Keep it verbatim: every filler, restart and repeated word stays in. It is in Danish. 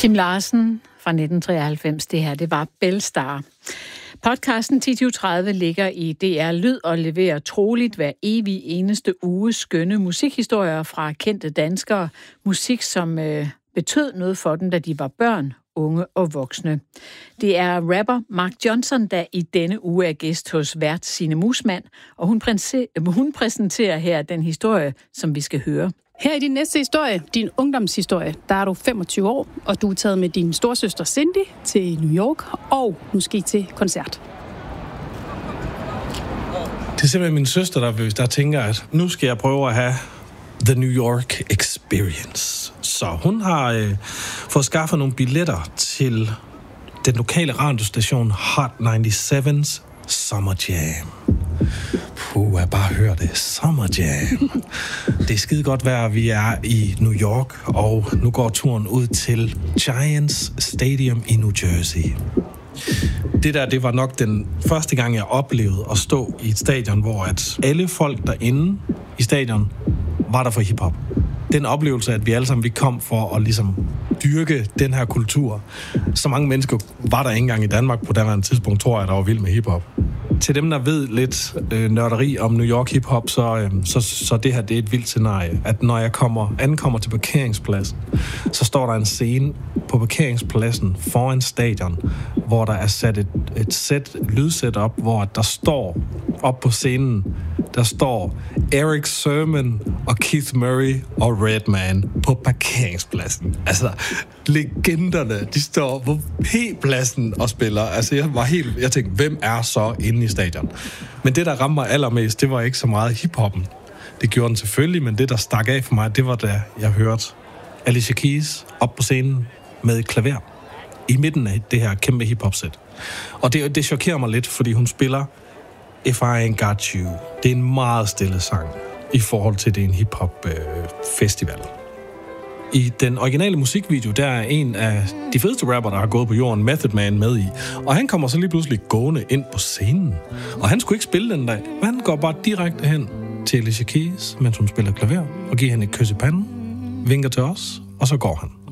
Tim Larsen fra nitten treoghalvfems, det her, det var Bellstar. Podcasten ti tyve tredive ligger i D R Lyd og leverer troligt hver evig eneste uge skønne musikhistorier fra kendte danskere. Musik, som øh, betød noget for dem, da de var børn, unge og voksne. Det er rapper Mark Johnson, der i denne uge er gæst hos vært Signe Muusmann, og hun, præse- hun præsenterer her den historie, som vi skal høre. Her i din næste historie, din ungdomshistorie, der er du femogtyve år, og du er taget med din storsøster Cindy til New York, og nu skal I til koncert. Det er simpelthen min søster, der, der tænker, at nu skal jeg prøve at have The New York Experience. Så hun har øh, fået skaffet nogle billetter til den lokale radiostation Hot nioghalvfems Summer Jam. Puh, jeg bare hører det. Summer Jam. Det er skide godt vejr, vi er i New York, og nu går turen ud til Giants Stadium i New Jersey. Det der, det var nok den første gang, jeg oplevede at stå i et stadion, hvor at alle folk derinde i stadion var der for hiphop. Den oplevelse, at vi alle sammen vi kom for at ligesom dyrke den her kultur. Så mange mennesker var der ikke engang i Danmark på daværende tidspunkt, tror jeg, der var vild med hiphop. Til dem, der ved lidt øh, nørderi om New York hiphop, så, øh, så, så det her det er et vildt scenarie. At når jeg kommer, ankommer til parkeringspladsen, så står der en scene på parkeringspladsen foran stadion, hvor der er sat et, et sæt, lydsæt op, hvor der står op på scenen, der står Eric Sermon og Keith Murray og Redman på parkeringspladsen. Altså, legenderne, de står på P-pladsen og spiller. Altså, jeg var helt, jeg tænkte, hvem er så inde i stadion? Men det, der ramte mig allermest, det var ikke så meget hiphoppen. Det gjorde den selvfølgelig, men det, der stak af for mig, det var da jeg hørte Alicia Keys op på scenen med et klaver i midten af det her kæmpe hiphop-sæt. Og det, det chokerer mig lidt, fordi hun spiller If I Ain't Got You. Det er en meget stille sang i forhold til, det er en hiphop-festival. I den originale musikvideo, der er en af de fedeste rapper, der har gået på jorden, Method Man, med i. Og han kommer så lige pludselig gående ind på scenen. Og han skulle ikke spille den dag, men han går bare direkte hen til Alicia Keys, mens hun spiller klaver, og giver hende et kys i panden, vinker til os, og så går han.